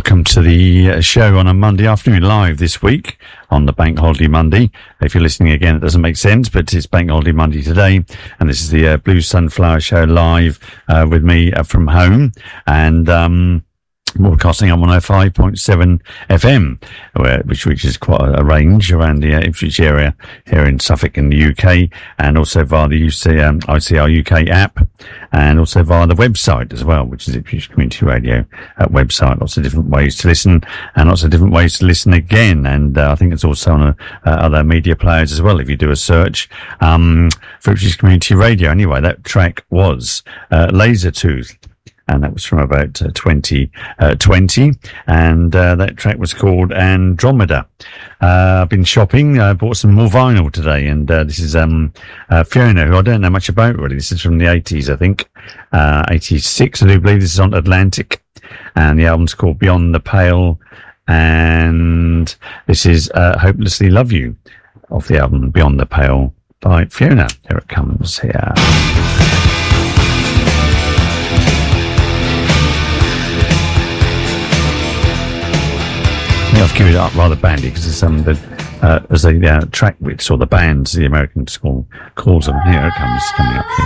Welcome to the show on a Monday afternoon, live this week on the Bank Holiday Monday. If you're listening again, it doesn't make sense, but it's Bank Holiday Monday today, and this is the Blue Sunflower Show live with me from home, and broadcasting on 105.7 FM, which is quite a range around the Ipswich area here in Suffolk in the UK, and also via the ICR UK app, and also via the website as well, which is Ipswich Community Radio website. Lots of different ways to listen, and lots of different ways to listen again. And I think it's also on other media players as well, if you do a search for Ipswich Community Radio. Anyway, that track was Lasertooth, and that was from about 2020, and that track was called Andromeda. I've been shopping, bought some more vinyl today, and this is Fiona, who I don't know much about really. This is from the 80s, I think, 86, I do believe. This is on Atlantic, and the album's called Beyond the Pale, and this is Hopelessly Love You, off the album Beyond the Pale by Fiona. Here it comes here. I've queued it up rather bandy because it's as the track which, or the bands, the American school calls them. Here it comes, coming up here.